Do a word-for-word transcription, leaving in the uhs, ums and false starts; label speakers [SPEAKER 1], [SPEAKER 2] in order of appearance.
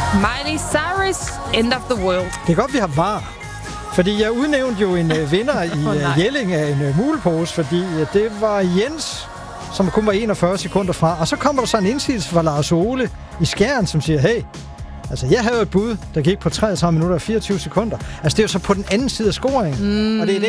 [SPEAKER 1] Miley Cyrus, End of the World.
[SPEAKER 2] Det er godt, vi har var. Fordi jeg udnævnte jo en uh, vinder i uh, Jelling af en uh, mulepose, fordi uh, det var Jens, som kun var enogfyrre sekunder fra. Og så kommer der så en indsigelse fra Lars Ole i Skjern, som siger, hey, altså jeg havde jo et bud, der gik på treogtredive minutter og fireogtyve sekunder. Altså det er jo så på den anden side af scoringen. Mm. Og det er det,